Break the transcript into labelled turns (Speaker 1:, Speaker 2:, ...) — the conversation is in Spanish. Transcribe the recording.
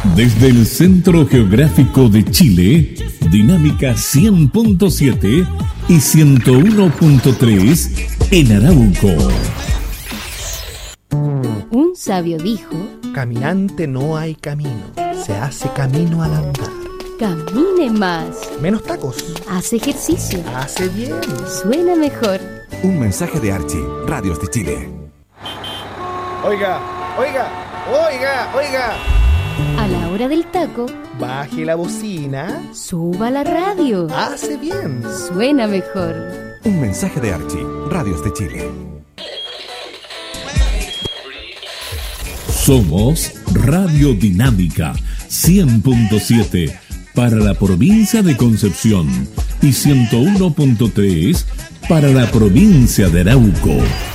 Speaker 1: Desde el Centro Geográfico de Chile, Dinámica 100.7 y 101.3 en Arauco.
Speaker 2: Un sabio dijo:
Speaker 3: caminante no hay camino, se hace camino al andar.
Speaker 2: Camine más.
Speaker 3: Menos tacos.
Speaker 2: Hace ejercicio.
Speaker 3: Hace bien.
Speaker 2: Suena mejor.
Speaker 4: Un mensaje de Archie, Radios de Chile.
Speaker 3: Oiga.
Speaker 2: A la hora del taco,
Speaker 3: baje la bocina.
Speaker 2: suba la radio.
Speaker 3: Hace bien.
Speaker 2: Suena mejor.
Speaker 4: Un mensaje de Archie, Radios de Chile.
Speaker 1: Somos Radio Dinámica 100.7 para la provincia de Concepción y 101.3 para la provincia de Arauco.